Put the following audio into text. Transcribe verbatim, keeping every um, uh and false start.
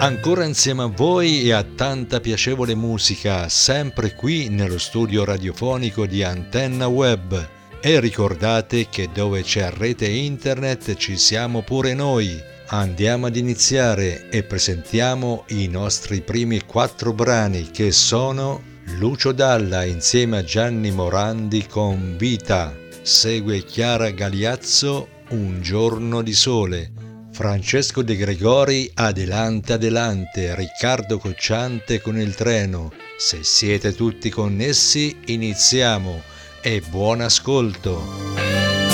Ancora insieme a voi e a tanta piacevole musica, sempre qui nello studio radiofonico di Antenna Web. E ricordate che dove c'è rete internet ci siamo pure noi. Andiamo ad iniziare e presentiamo i nostri primi quattro brani, che sono Lucio Dalla insieme a Gianni Morandi con Vita, segue Chiara Galiazzo, Un giorno di sole, Francesco De Gregori, Adelante Adelante, Riccardo Cocciante con Il treno. Se siete tutti connessi, iniziamo e buon ascolto!